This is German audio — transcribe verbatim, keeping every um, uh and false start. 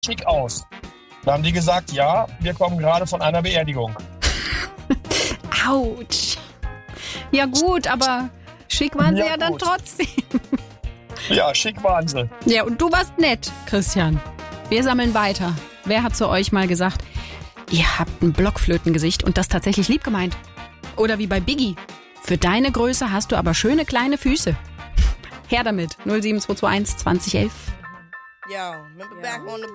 schick aus. Da haben die gesagt, ja, wir kommen gerade von einer Beerdigung. Autsch. Ja gut, aber schick waren sie Ja, ja dann gut. trotzdem. Ja, schick waren sie. Ja, und du warst nett, Christian. Wir sammeln weiter. Wer hat zu euch mal gesagt, ihr habt ein Blockflötengesicht und das tatsächlich lieb gemeint? Oder wie bei Biggie. Für deine Größe hast du aber schöne kleine Füße. Her damit. null sieben zwei zwei eins zwanzig elf. Yo, remember back on the